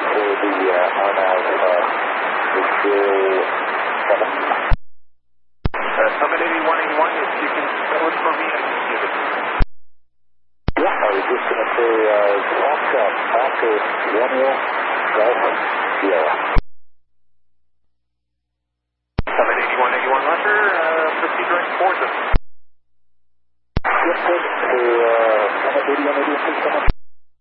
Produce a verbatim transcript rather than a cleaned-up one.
for the uh, R N A V uh, zero seven. Uh, Summit eighty-one eighty-one, if you can spell it for me, I can give it. Yeah, I was just going to say, uh, Foxtrot, Oscar, Romeo, Golf, Sierra.